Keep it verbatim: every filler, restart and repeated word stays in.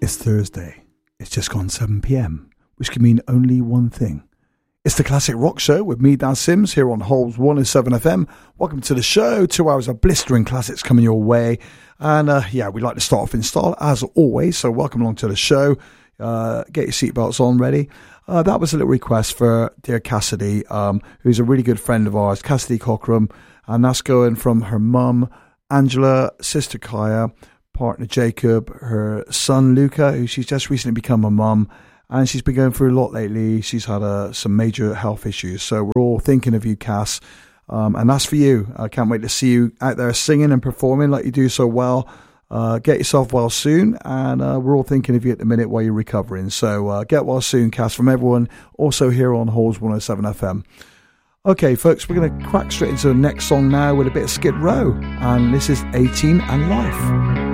It's Thursday. It's just gone seven p.m, which can mean only one thing. It's the Classic Rock Show with me, Dan Sims, here on Holmes one oh seven F M. Welcome to the show. Two hours of blistering classics coming your way. And uh, yeah, we like to start off in style, as always. So welcome along to the show. Uh, get your seatbelts on ready. Uh, that was a little request for dear Cassidy, um, who's a really good friend of ours, Cassidy Cockram. And that's going from her mum, Angela, sister Kaya, partner Jacob, her son Luca, who she's just recently become a mum, and she's been going through a lot lately. She's had uh, some major health issues, so we're all thinking of you, Cass, um, and that's for you. I can't wait to see you out there singing and performing like you do so well. Uh, get yourself well soon, and uh, we're all thinking of you at the minute while you're recovering, so uh, get well soon, Cass, from everyone also here on Halls one oh seven F M. Okay, folks, we're going to crack straight into the next song now with a bit of Skid Row, and this is eighteen and Life.